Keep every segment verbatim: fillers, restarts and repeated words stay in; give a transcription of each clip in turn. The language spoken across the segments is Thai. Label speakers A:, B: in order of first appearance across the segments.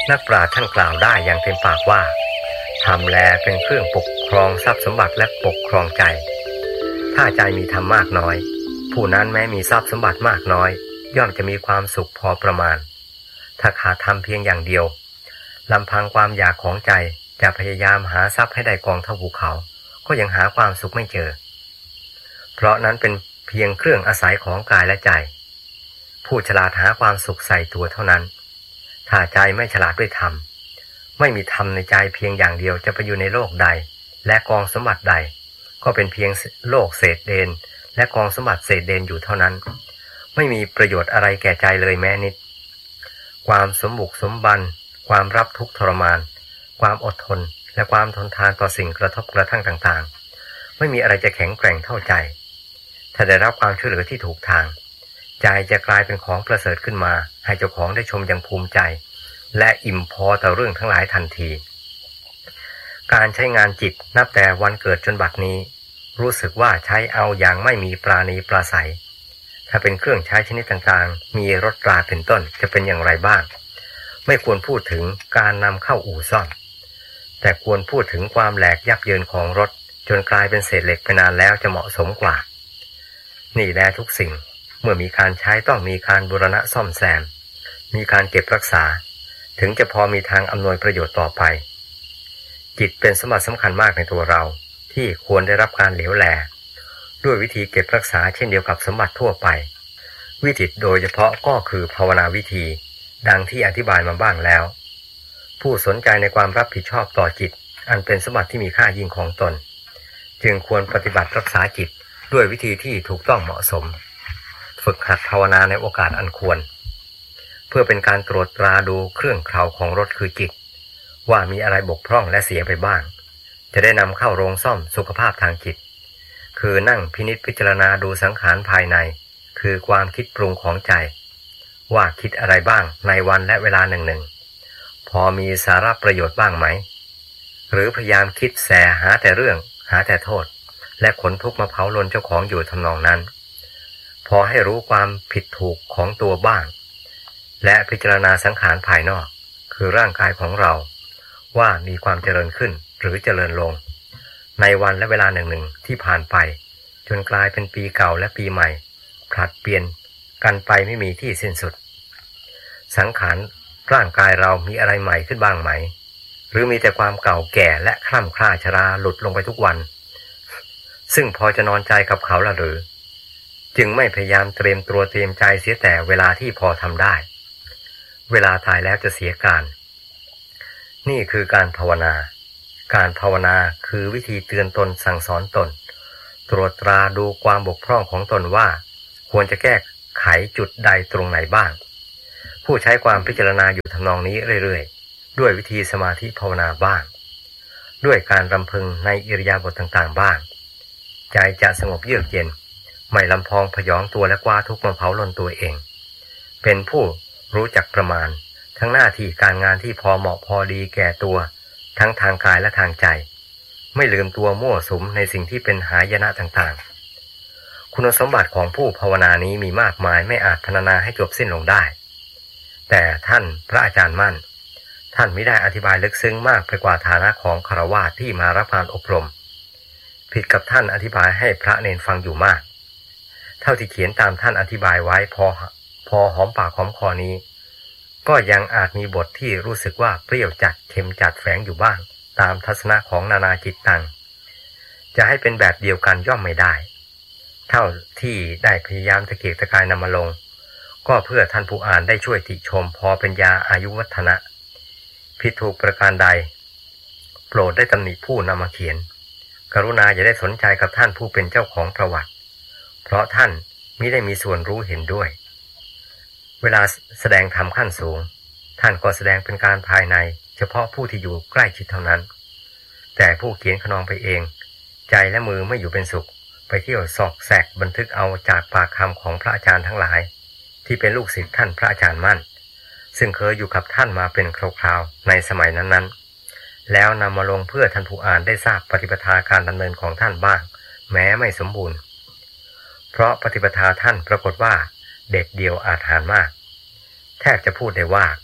A: นักปราชญ์ท่านกล่าวได้อย่างเต็มปากว่าธรรมแลเป็นเครื่องปกครองทรัพย์สมบัติและปกครองใจถ้าใจมีธรรมมากน้อยผู้นั้นแม้มีทรัพย์สมบัติมากน้อยย่อมจะมีความสุขพอประมาณถ้าขาดธรรมเพียงอย่างเดียวลำพังความอยากของใจจะพยายามหาทรัพย์ให้ได้กองเท่าภูเขาก็ยังหาความสุขไม่เจอเพราะนั้นเป็นเพียงเครื่องอาศัยของกายและใจผู้ฉลาดหาความสุขใส่ตัวเท่านั้นถ้าใจไม่ฉลาดด้วยธรรมไม่มีธรรมในใจเพียงอย่างเดียวจะไปอยู่ในโลกใดและกองสมบัติใดก็เป็นเพียงโลกเศษเดนและกองสมบัติเศษเดนอยู่เท่านั้นไม่มีประโยชน์อะไรแก่ใจเลยแม้นิดความสมบุกสมบันความรับทุกข์ทรมานความอดทนและความทนทานต่อสิ่งกระทบกระทั่งต่างๆไม่มีอะไรจะแข็งแกร่งเท่าใจถ้าได้รับความช่วยเหลือที่ถูกทางใจจะกลายเป็นของประเสริฐขึ้นมาให้เจ้าของได้ชมอย่างภูมิใจและอิ่มพอต่อเรื่องทั้งหลายทันทีการใช้งานจิตนับแต่วันเกิดจนบัดนี้รู้สึกว่าใช้เอาอย่างไม่มีปราณีปราศัยถ้าเป็นเครื่องใช้ชนิดต่างๆมีรถราเป็นต้นจะเป็นอย่างไรบ้างไม่ควรพูดถึงการนำเข้าอู่ซ่อมแต่ควรพูดถึงความแหลกยับเยินของรถจนกลายเป็นเศษเหล็กไปนานแล้วจะเหมาะสมกว่านี่แลทุกสิ่งเมื่อมีการใช้ต้องมีการบูรณะซ่อมแซมมีการเก็บรักษาถึงจะพอมีทางอำนวยประโยชน์ต่อไปจิตเป็นสมบัติสำคัญมากในตัวเราที่ควรได้รับการเหลียวแลด้วยวิธีเก็บรักษาเช่นเดียวกับสมบัติทั่วไปวิธีโดยเฉพาะก็คือภาวนาวิธีดังที่อธิบายมาบ้างแล้วผู้สนใจในความรับผิดชอบต่อจิตอันเป็นสมบัติที่มีค่ายิ่งของตนจึงควรปฏิบัติรักษาจิตด้วยวิธีที่ถูกต้องเหมาะสมฝึกหัดภาวนาในโอกาสอันควรเพื่อเป็นการตรวจตราดูเครื่องเคราของรถคือจิตว่ามีอะไรบกพร่องและเสียไปบ้างจะได้นำเข้าโรงซ่อมสุขภาพทางจิตคือนั่งพินิจพิจารณาดูสังขารภายในคือความคิดปรุงของใจว่าคิดอะไรบ้างในวันและเวลาหนึ่งๆพอมีสาระประโยชน์บ้างไหมหรือพยายามคิดแสหาแต่เรื่องหาแต่โทษและขนทุกข์มาเผาลนเจ้าของอยู่ทำนองนั้นพอให้รู้ความผิดถูกของตัวบ้างและพิจารณาสังขารภายนอกคือร่างกายของเราว่ามีความเจริญขึ้นหรือเจริญลงในวันและเวลาหนึ่งๆที่ผ่านไปจนกลายเป็นปีเก่าและปีใหม่ผลัดเปลี่ยนกันไปไม่มีที่สิ้นสุดสังขารร่างกายเรามีอะไรใหม่ขึ้นบ้างไหมหรือมีแต่ความเก่าแก่และคล่ำคล้าชราหลุดลงไปทุกวันซึ่งพอจะนอนใจกับเขาละหรือจึงไม่พยายามเตรียมตัวเตรียมใจเสียแต่เวลาที่พอทำได้เวลาตายแล้วจะเสียการนี่คือการภาวนาการภาวนาคือวิธีเตือนตนสั่งสอนตนตรวจตราดูความบกพร่องของตนว่าควรจะแก้ไขจุดใดตรงไหนบ้างผู้ใช้ความพิจารณาอยู่ทำนองนี้เรื่อยๆด้วยวิธีสมาธิภาวนาบ้างด้วยการรำพึงในอิริยาบถต่างๆบ้างใจจะสงบเยือกเย็นไม่ลำพองพยองตัวและกว้าทุกข์มาเผาลนตัวเองเป็นผู้รู้จักประมาณทั้งหน้าที่การงานที่พอเหมาะพอดีแก่ตัวทั้งทางกายและทางใจไม่ลืมตัวมั่วสุมในสิ่งที่เป็นหายนะต่างๆคุณสมบัติของผู้ภาวนานี้มีมากมายไม่อาจพรรณนาให้จบสิ้นลงได้แต่ท่านพระอาจารย์มั่นท่านมิได้อธิบายลึกซึ้งมากไปกว่าฐานะของฆราวาสที่มารับการอบรมผิดกับท่านอธิบายให้พระเนรฟังอยู่มากเท่าที่เขียนตามท่านอธิบายไว้พอพอหอมปากหอมคอนี้ก็ยังอาจมีบทที่รู้สึกว่าเปรี้ยวจัดเค็มจัดแฝงอยู่บ้างตามทัศนะของนานาจิตตังจะให้เป็นแบบเดียวกันย่อมไม่ได้เท่าที่ได้พยายามตะเกียกตะกายนำมาลงก็เพื่อท่านผู้อ่านได้ช่วยติชมพอเป็นยาอายุวัฒนะผิดถูกประการใดโปรดได้ตำหนิผู้นำมาเขียนกรุณาอย่าได้สนใจกับท่านผู้เป็นเจ้าของประวัติเพราะท่านมิได้มีส่วนรู้เห็นด้วยเวลาแสดงธรรมขั้นสูงท่านก็แสดงเป็นการภายในเฉพาะผู้ที่อยู่ใกล้ชิดเท่านั้นแต่ผู้เขียนขนองไปเองใจและมือไม่อยู่เป็นสุขไปเที่ยวสอกแสกบันทึกเอาจากปากคำของพระอาจารย์ทั้งหลายที่เป็นลูกศิษย์ท่านพระอาจารย์มั่นซึ่งเคยอยู่กับท่านมาเป็นคราวๆในสมัยนั้นๆแล้วนำมาลงเพื่อท่านผู้อ่านได้ทราบปฏิปทาการดำเนินของท่านบ้างแม้ไม่สมบูรณ์เพราะปฏิปทาท่านปรากฏว่าเด็ดเดียวอาจหาญมากแทบจะพูดได้ว่า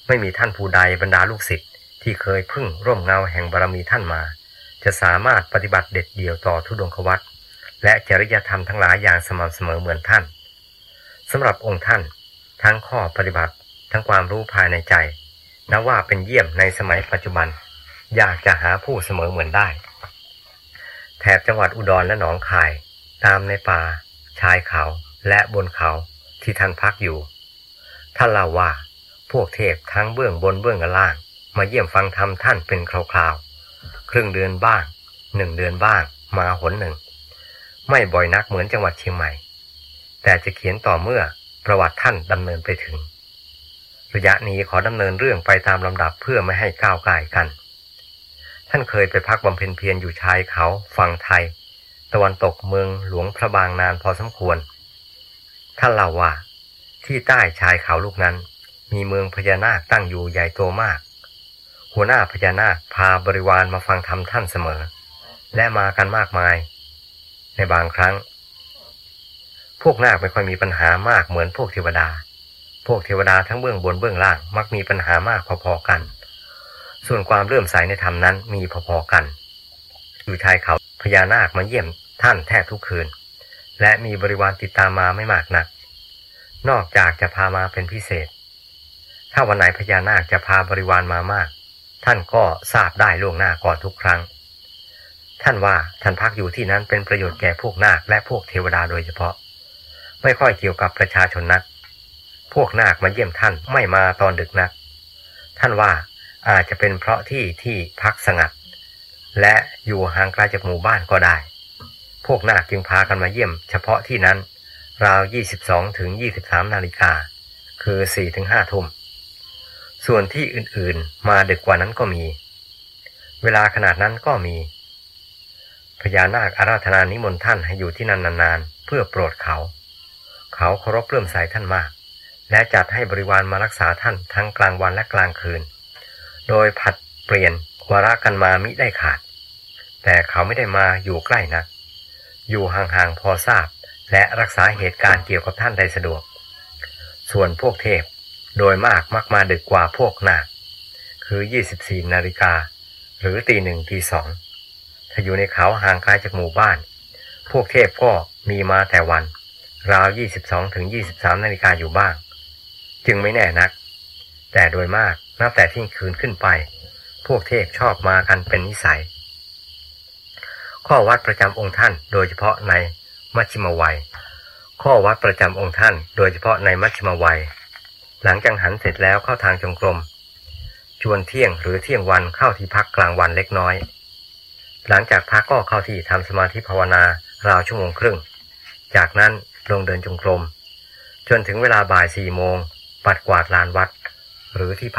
A: ไม่มีท่านผู้ใดบรรดาลูกศิษย์ที่เคยพึ่งร่มเงาแห่งบารมีท่านมาจะสามารถปฏิบัติเด็ดเดี่ยวต่อธุดงควัตรและจริยธรรมทั้งหลายอย่างสม่ำเสมอเหมือนท่านสำหรับองค์ท่านทั้งข้อปฏิบัติทั้งความรู้ภายในใจนับว่าเป็นเยี่ยมในสมัยปัจจุบันอยากจะหาผู้เสมอเหมือนได้แถบจังหวัดอุดรและหนองคายตามในป่าชายเขาและบนเขาที่ท่านพักอยู่ท่านเล่าว่าพวกเทพทั้งเบื้องบนเบื้องล่างมาเยี่ยมฟังธรรมท่านเป็นคราวๆครึ่งเดือนบ้างหนึ่งเดือนบ้างมาหนหนึ่งไม่บ่อยนักเหมือนจังหวัดเชียงใหม่แต่จะเขียนต่อเมื่อประวัติท่านดำเนินไปถึงระยะนี้ขอดำเนินเรื่องไปตามลำดับเพื่อไม่ให้ก้าวไก่กันท่านเคยไปพักบำเพ็ญเพียรอยู่ชายเขาฝั่งไทยตะวันตกเมืองหลวงพระบางนานพอสมควรท่านเล่าว่าที่ใต้ชายเขาลูกนั้นมีเมืองพญานาคตั้งอยู่ใหญ่โตมากหัวหน้าพญานาคพาบริวารมาฟังธรรมท่านเสมอและมากันมากมายในบางครั้งพวกนาคไม่ค่อยมีปัญหามากเหมือนพวกเทวดาพวกเทวดาทั้งเบื้องบนเบื้องล่างมักมีปัญหามากพอๆกันส่วนความเลื่อมใสในธรรมนั้นมีพอๆกันอยู่ชายเขาพญานาคมาเยี่ยมท่านแทบทุกคืนและมีบริวารติดตามมาไม่มากนักนอกจากจะพามาเป็นพิเศษถ้าวันไหนพญานาคจะพาบริวารมามากท่านก็ทราบได้ล่วงหน้าก่อนทุกครั้งท่านว่าท่านพักอยู่ที่นั้นเป็นประโยชน์แก่พวกนาคและพวกเทวดาโดยเฉพาะไม่ค่อยเกี่ยวกับประชาชนนักพวกนาคมาเยี่ยมท่านไม่มาตอนดึกนักท่านว่าอาจจะเป็นเพราะที่ที่พักสงัดและอยู่ห่างไกลจากหมู่บ้านก็ได้พวกนาคจึงพากันมาเยี่ยมเฉพาะที่นั้นราว ยี่สิบสองถึงยี่สิบสาม นาฬิกาคือ สี่ถึงห้า ทุ่มส่วนที่อื่นๆมาดึกกว่านั้นก็มีเวลาขนาดนั้นก็มีพญานาคอาราธนานิมนต์ท่านให้อยู่ที่นั่นนานๆเพื่อโปรดเขาเขาเคารพเลื่อมใสท่านมากและจัดให้บริวารมารักษาท่านทั้งกลางวันและกลางคืนโดยผัดเปลี่ยนวาระกันมามิได้ขาดแต่เขาไม่ได้มาอยู่ใกล้นักอยู่ห่างๆพอทราบและรักษาเหตุการณ์เกี่ยวกับท่านได้สะดวกส่วนพวกเทพโดยมากมักมาดึกกว่าพวกนาคคือ ยี่สิบสี่ นาฬิกาหรือตีหนึ่งตีสองถ้าอยู่ในเขาห่างไกลจากหมู่บ้านพวกเทพก็มีมาแต่วันราว ยี่สิบสองถึงยี่สิบสาม นาฬิกาอยู่บ้างจึงไม่แน่นักแต่โดยมากนับแต่เที่ยงคืนขึ้นไปพวกเทพชอบมากันเป็นนิสัยข้อวัดประจำองค์ท่านโดยเฉพาะในมัชฌิมวัยข้อวัดประจำองค์ท่านโดยเฉพาะในมัชฌิมวัยหลังจังหันเสร็จแล้วเข้าทางจงกรมจวนเที่ยงหรือเที่ยงวันเข้าที่พักกลางวันเล็กน้อยหลังจากพักก็เข้าที่ทำสมาธิภาวนาราวชั่วโมงครึ่งจากนั้นลงเดินจงกรมจนถึงเวลาบ่ายสี่โมงปัดกวาดลานวัดหรือที่